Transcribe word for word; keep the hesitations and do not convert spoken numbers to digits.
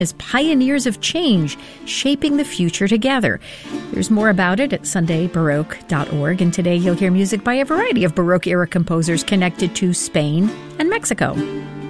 as pioneers of change, shaping the future together. There's more about it at sunday baroque dot org, and today you'll hear music by a variety of Baroque-era composers connected to Spain and Mexico.